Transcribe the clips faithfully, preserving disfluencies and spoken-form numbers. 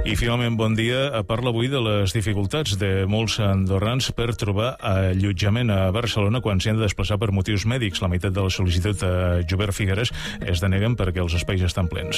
I finalment, bon dia. Parla avui de les dificultats de molts andorrans per trobar allotjament a Barcelona quan s'hi han de desplaçar per motius mèdics. La meitat de la sol·licitud a Jobert Figueres es deneguen perquè els espais estan plens.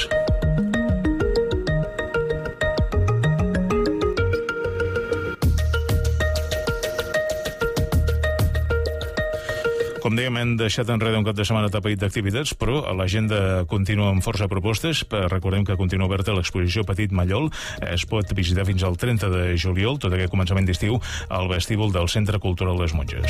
Com dèiem, hem deixat enrere un cap de setmana tapaït d'activitats, però a l'agenda continua amb força propostes. Recordem que continua oberta l'exposició Petit Mallol. Es pot visitar fins al trenta de juliol, tot aquest començament d'estiu, al vestíbul del Centre Cultural Les Monges.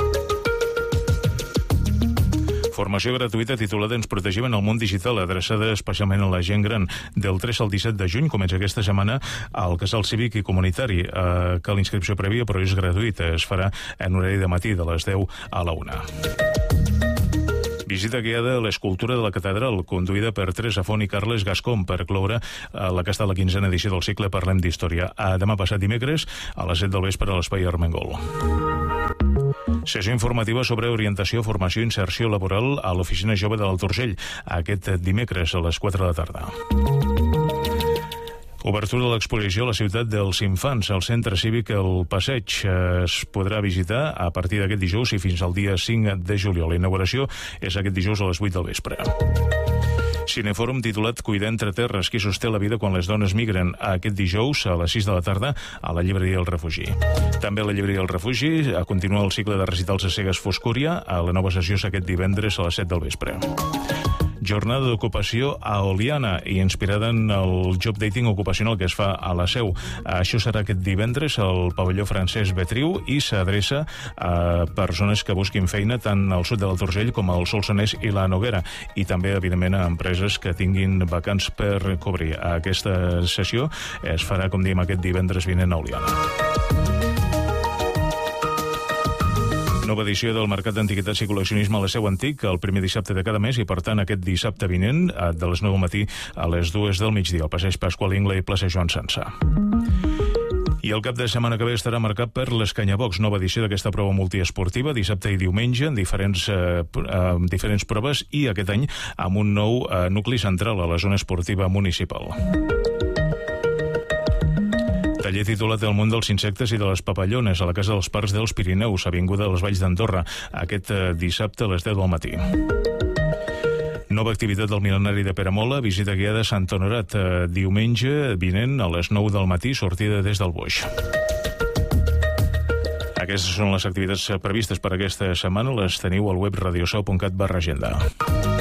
Formació gratuïta titulada Ens protegim en el món digital, adreçada especialment a la gent gran. Del tres al disset de juny comença aquesta setmana al Casal Cívic i Comunitari. Eh, cal inscripció prèvia, però és gratuïta. Es farà en horari de matí, de les deu a la una. Visita guiada a l'escultura de la catedral, conduïda per Teresa Font i Carles Gascon, per cloure la que ha estat la quinzena edició del cicle Parlem d'Història. A demà passat dimecres, a les set del vespre, a l'Espai Armengol. Sessió informativa sobre orientació, formació i inserció laboral a l'Oficina Jove de l'Alt Urgell, aquest dimecres a les quatre de la tarda. Obertura de l'exposició a la ciutat dels infants, al Centre Cívic El Passeig. Es podrà visitar a partir d'aquest dijous i fins al dia cinc de juliol. La inauguració és aquest dijous a les vuit del vespre. Cinefòrum titulat Cuidar entre terres, qui sosté la vida quan les dones migren, aquest dijous a les sis de la tarda a la llibreria El Refugi. També a la llibreria El Refugi continua el cicle de recitals a cegues Foscúria. A la nova sessió és aquest divendres a les set del vespre. Jornada d'ocupació a Oliana i inspirada en el job dating ocupacional que es fa a la Seu. Això serà aquest divendres al pavelló Francesc Betriu i s'adreça a persones que busquin feina tant al sud de l'Alt Urgell com al Solsonès i la Noguera, i també, evidentment, a empreses que tinguin vacants per cobrir. Aquesta sessió es farà, com diem, aquest divendres vinent a Oliana. Nova edició del Mercat d'Antiguitats i Col·leccionisme a la Seu Antic, el primer dissabte de cada mes, i per tant aquest dissabte vinent, de les nou del matí a les dues del migdia, al passeig Pasqual Ingla i plaça Joan Sança. I el cap de setmana que ve estarà marcat per l'Escanyabocs, nova edició d'aquesta prova multiesportiva, dissabte i diumenge, en diferents, eh, eh, diferents proves, i aquest any amb un nou eh, nucli central a la zona esportiva municipal. Taller titulat El món dels insectes i de les papallones a la Casa dels Parcs dels Pirineus, avinguda de les Valls d'Andorra, aquest dissabte a les deu del matí. Nova activitat del mil·lenari de Peramola, visita guiada a Sant Honorat, eh, diumenge vinent a les nou del matí, sortida des del Boix. Aquestes són les activitats previstes per aquesta setmana, les teniu al web radiosau punt cat barra agenda.